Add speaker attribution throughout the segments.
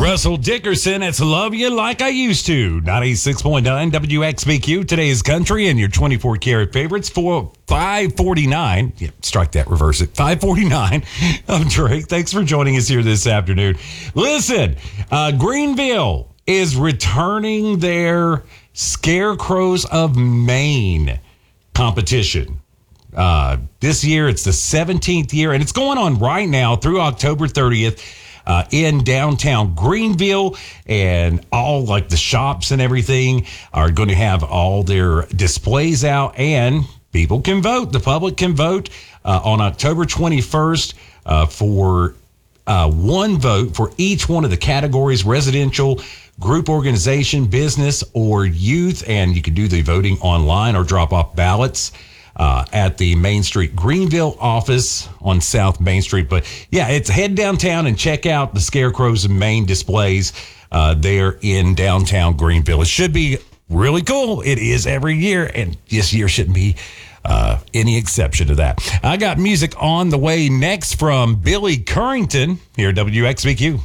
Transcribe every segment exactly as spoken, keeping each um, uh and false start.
Speaker 1: Russell Dickerson, it's Love You Like I Used To. ninety-six point nine W X B Q, today's country, and your twenty-four karat favorites for five forty-nine. Yeah, strike that, reverse it. five forty-nine. I'm Drake. Thanks for joining us here this afternoon. Listen, uh, Greenville is returning their Scarecrows of Maine competition. Uh, this year, it's the seventeenth year, and it's going on right now through October thirtieth. Uh, in downtown Greenville, and all like the shops and everything are going to have all their displays out, and people can vote. The public can vote uh, on October twenty-first uh, for uh, one vote for each one of the categories: residential, group organization, business, or youth. And you can do the voting online or drop off ballots Uh, at the Main Street Greenville office on South Main Street. But yeah, it's head downtown and check out the Scarecrows of Maine displays uh, there in downtown Greenville. It should be really cool. It is every year, and this year shouldn't be uh, any exception to that. I got music on the way next from Billy Currington here at W X B Q.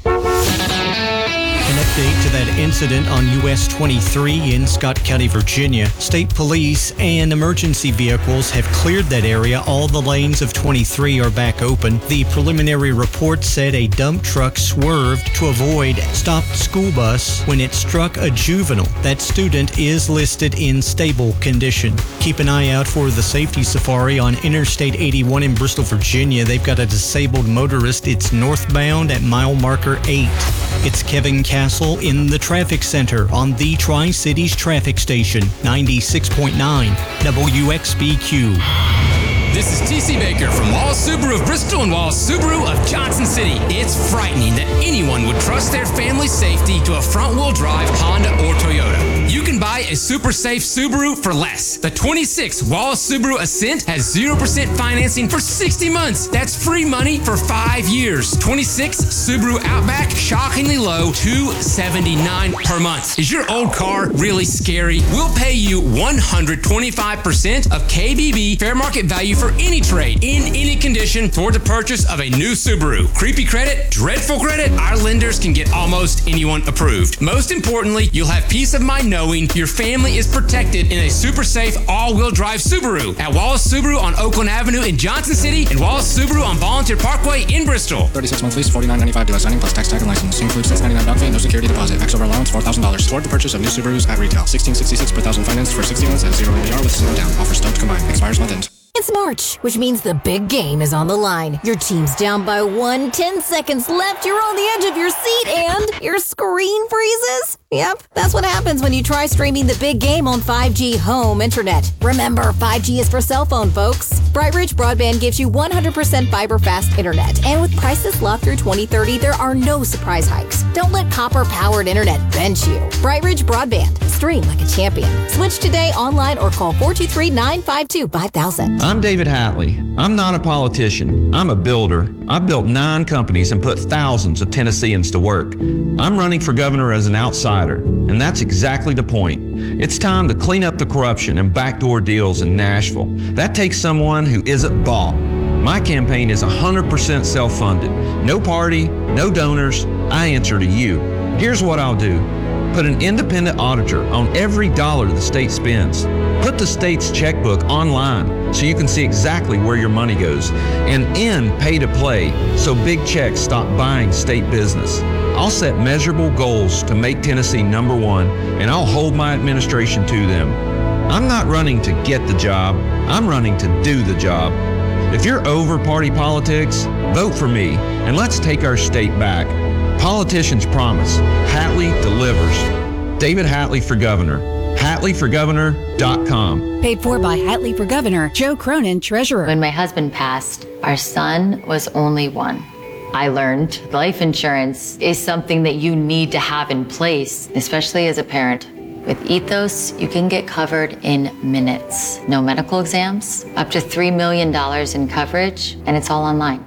Speaker 2: An update to that incident on U S twenty-three in Scott County, Virginia. State police and emergency vehicles have cleared that area. All the lanes of twenty-three are back open. The preliminary report said a dump truck swerved to avoid a stopped school bus when it struck a juvenile. That student is listed in stable condition. Keep an eye out for the safety safari on Interstate eighty-one in Bristol, Virginia. They've got a disabled motorist. It's northbound at mile marker eight. It's Kevin Castle in the traffic center on the Tri-Cities traffic station, ninety-six point nine W X B Q.
Speaker 3: This is T C Baker from Wallace Subaru of Bristol and Wallace Subaru of Johnson City. It's frightening that anyone would trust their family's safety to a front-wheel drive Honda or Toyota. You can buy a super safe Subaru for less. The twenty-six Wallace Subaru Ascent has zero percent financing for sixty months. That's free money for five years. twenty-six Subaru Outback, shockingly low, two seventy-nine per month. Is your old car really scary? We'll pay you one hundred twenty-five percent of K B B fair market value for any trade, in any condition, toward the purchase of a new Subaru. Creepy credit? Dreadful credit? Our lenders can get almost anyone approved. Most importantly, you'll have peace of mind knowing your family is protected in a super safe all-wheel drive Subaru. At Wallace Subaru on Oakland Avenue in Johnson City and Wallace Subaru on Volunteer Parkway in Bristol.
Speaker 4: thirty-six month lease, forty-nine ninety-five dealer signing plus tax, tag, and license. Includes six ninety-nine down fee, no security deposit. Max over allowance four thousand dollars. Toward the purchase of new Subarus at retail. sixteen sixty-six per thousand financed for sixty months at zero A D R with zero down. Offers don't combine. Expires month end.
Speaker 5: It's March, which means the big game is on the line. Your team's down by one, ten seconds left, you're on the edge of your seat, and your screen freezes? Yep, that's what happens when you try streaming the big game on five G home internet. Remember, five G is for cell phone, folks. Bright Ridge Broadband gives you one hundred percent fiber fast internet, and with prices locked through twenty thirty, there are no surprise hikes. Don't let copper-powered internet bench you. Bright Ridge Broadband. Stream like a champion. Switch today online or call four two three, nine five two, five thousand.
Speaker 6: I'm David Hatley. I'm not a politician. I'm a builder. I've built nine companies and put thousands of Tennesseans to work. I'm running for governor as an outsider, and that's exactly the point. It's time to clean up the corruption and backdoor deals in Nashville. That takes someone who isn't bought. My campaign is one hundred percent self-funded. No party, no donors. I answer to you. Here's what I'll do. Put an independent auditor on every dollar the state spends. Put the state's checkbook online so you can see exactly where your money goes. And end pay to play so big checks stop buying state business. I'll set measurable goals to make Tennessee number one, and I'll hold my administration to them. I'm not running to get the job. I'm running to do the job. If you're over party politics, vote for me, and let's take our state back. Politicians promise. Hatley delivers. David Hatley for governor. Hatley for governor dot com.
Speaker 7: Paid for by Hatley for Governor, Joe Cronin, Treasurer.
Speaker 8: When my husband passed, our son was only one. I learned life insurance is something that you need to have in place, especially as a parent. With Ethos, you can get covered in minutes. No medical exams, up to three million dollars in coverage, and it's all online.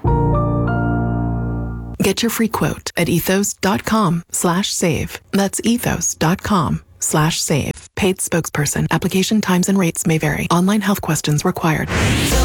Speaker 9: Get your free quote at ethos.com slash save. That's ethos.com slash save. Paid spokesperson. Application times and rates may vary. Online health questions required.